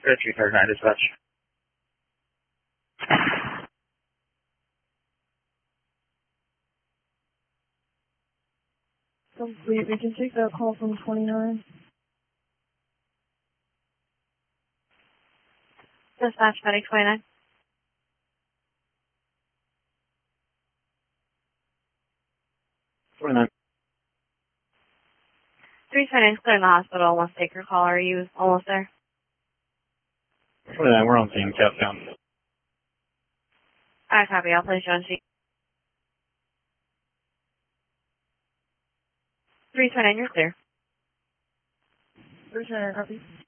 Good 339 dispatch. Complete. We can take that call from 29. Dispatch, Medic 29. 29. 329 is clear in the hospital. Almost take your call. Are you almost there? 29, we're on scene, countdown. Alright, copy. I'll place you on sheet. 329, you're clear. 329, copy.